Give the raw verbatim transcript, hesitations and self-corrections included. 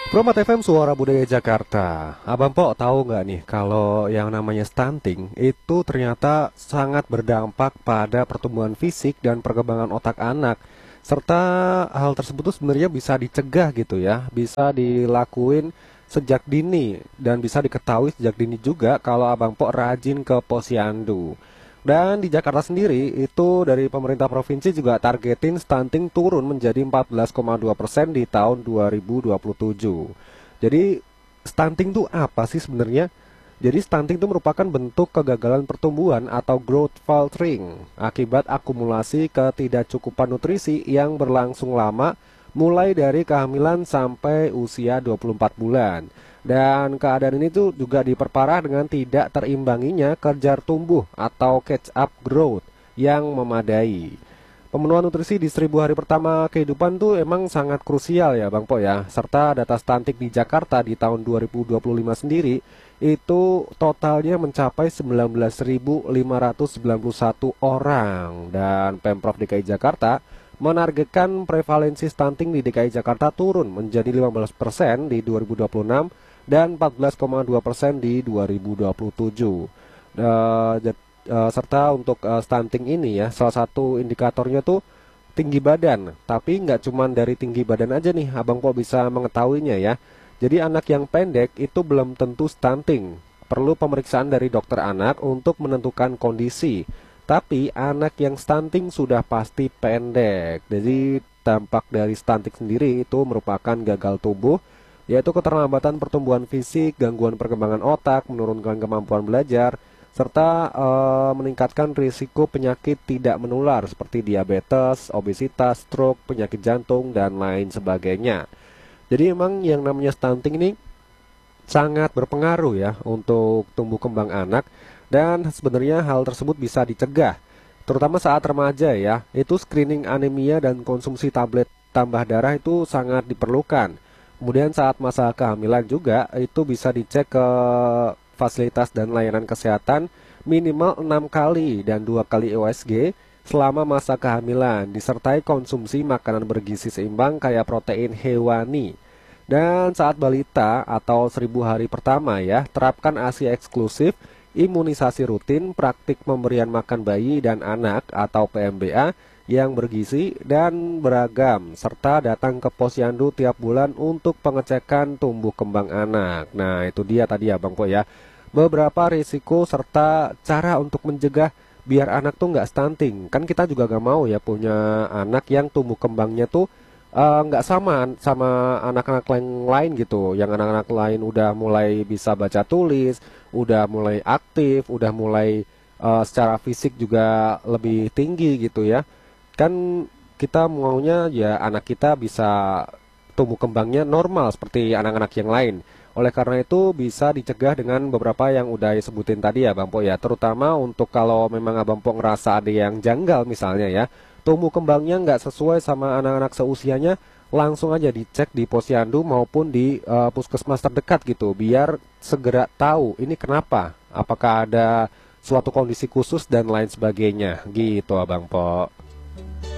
Promat F M Suara Budaya Jakarta. Abang Po tahu nggak nih kalau yang namanya stunting itu ternyata sangat berdampak pada pertumbuhan fisik dan perkembangan otak anak. Serta hal tersebut tuh sebenarnya bisa dicegah gitu ya, bisa dilakuin sejak dini dan bisa diketahui sejak dini juga kalau Abang Po rajin ke posyandu. Dan di Jakarta sendiri itu dari pemerintah provinsi juga targetin stunting turun menjadi empat belas koma dua persen di tahun dua ribu dua puluh tujuh. Jadi stunting itu apa sih sebenarnya? Jadi stunting itu merupakan bentuk kegagalan pertumbuhan atau growth faltering akibat akumulasi ketidakcukupan nutrisi yang berlangsung lama mulai dari kehamilan sampai usia dua puluh empat bulan. Dan keadaan ini tuh juga diperparah dengan tidak terimbanginya kejar tumbuh atau catch up growth yang memadai. Pemenuhan nutrisi di seribu hari pertama kehidupan tuh emang sangat krusial ya Bang Po ya. Serta data stunting di Jakarta di tahun dua ribu dua puluh lima sendiri itu totalnya mencapai sembilan belas ribu lima ratus sembilan puluh satu orang. Dan Pemprov D K I Jakarta menargetkan prevalensi stunting di D K I Jakarta turun menjadi lima belas persen di dua ribu dua puluh enam dan empat belas koma dua persen di dua ribu dua puluh tujuh. Uh, uh, serta untuk uh, stunting ini ya, salah satu indikatornya tuh tinggi badan. Tapi nggak cuma dari tinggi badan aja nih, Abang Po bisa mengetahuinya ya. Jadi anak yang pendek itu belum tentu stunting. Perlu pemeriksaan dari dokter anak untuk menentukan kondisi. Tapi anak yang stunting sudah pasti pendek. Jadi dampak dari stunting sendiri itu merupakan gagal tumbuh, yaitu keterlambatan pertumbuhan fisik, gangguan perkembangan otak, menurunkan kemampuan belajar, serta e, meningkatkan risiko penyakit tidak menular seperti diabetes, obesitas, stroke, penyakit jantung, dan lain sebagainya. Jadi emang yang namanya stunting ini sangat berpengaruh ya untuk tumbuh kembang anak, dan sebenarnya hal tersebut bisa dicegah terutama saat remaja ya. Itu screening anemia dan konsumsi tablet tambah darah itu sangat diperlukan. Kemudian saat masa kehamilan juga itu bisa dicek ke fasilitas dan layanan kesehatan minimal enam kali dan dua kali U S G selama masa kehamilan, disertai konsumsi makanan bergizi seimbang kayak protein hewani. Dan saat balita atau seribu hari pertama ya, terapkan ASI eksklusif, imunisasi rutin, praktik pemberian makan bayi dan anak atau P M B A yang bergizi dan beragam, serta datang ke posyandu tiap bulan untuk pengecekan tumbuh kembang anak. Nah itu dia tadi ya Bang Po ya, beberapa risiko serta cara untuk mencegah biar anak tuh nggak stunting. Kan kita juga gak mau ya punya anak yang tumbuh kembangnya tuh eh, nggak uh, sama sama anak-anak lain lain gitu. Yang anak-anak lain udah mulai bisa baca tulis, udah mulai aktif, udah mulai uh, secara fisik juga lebih tinggi gitu ya. Kan kita maunya ya anak kita bisa tumbuh kembangnya normal seperti anak-anak yang lain. Oleh karena itu bisa dicegah dengan beberapa yang udah disebutin tadi ya Bang Po ya. Terutama untuk kalau memang Abang Po ngerasa ada yang janggal misalnya ya, tumbuh kembangnya nggak sesuai sama anak-anak seusianya, langsung aja dicek di posyandu maupun di uh, puskesmas terdekat gitu. Biar segera tahu ini kenapa, apakah ada suatu kondisi khusus dan lain sebagainya gitu Abang Po.